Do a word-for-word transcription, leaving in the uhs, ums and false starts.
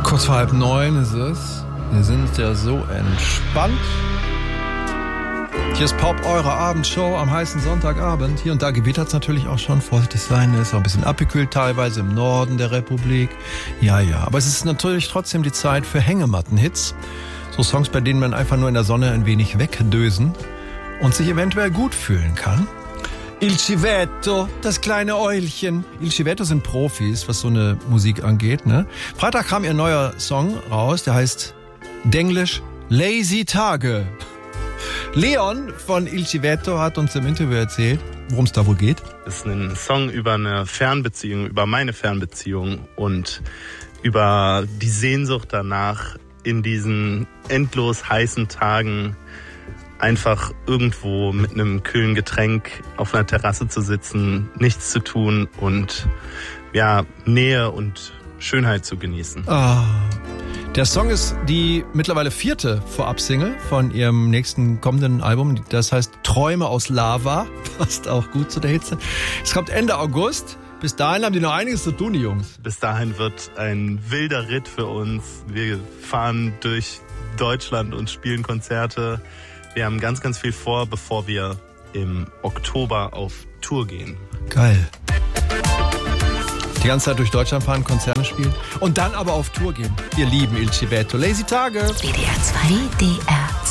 Kurz vor halb neun ist es. Wir sind ja so entspannt. Hier ist Pop, eure Abendshow am heißen Sonntagabend. Hier und da gewittert es natürlich auch schon. Vorsichtig sein, ist auch ein bisschen abgekühlt teilweise im Norden der Republik. Ja, ja, aber es ist natürlich trotzdem die Zeit für Hängematten-Hits. So Songs, bei denen man einfach nur in der Sonne ein wenig wegdösen und sich eventuell gut fühlen kann. Il Civetto, das kleine Eulchen. Il Civetto sind Profis, was so eine Musik angeht, ne? Freitag kam ihr neuer Song raus, der heißt Denglisch Lazy Tage. Leon von Il Civetto hat uns im Interview erzählt, worum es da wohl geht. Das ist ein Song über eine Fernbeziehung, über meine Fernbeziehung und über die Sehnsucht danach, in diesen endlos heißen Tagen einfach irgendwo mit einem kühlen Getränk auf einer Terrasse zu sitzen, nichts zu tun und ja, Nähe und Schönheit zu genießen. Ah. Der Song ist die mittlerweile vierte Vorab-Single von ihrem nächsten kommenden Album. Das heißt Träume aus Lava. Passt auch gut zu der Hitze. Es kommt Ende August. Bis dahin haben die noch einiges zu tun, die Jungs. Bis dahin wird ein wilder Ritt für uns. Wir fahren durch Deutschland und spielen Konzerte. Wir haben ganz, ganz viel vor, bevor wir im Oktober auf Tour gehen. Geil. Die ganze Zeit durch Deutschland fahren, Konzerte spielen und dann aber auf Tour gehen. Ihr lieben Il Civetto. Lazy Tage. W D R zwei. W D R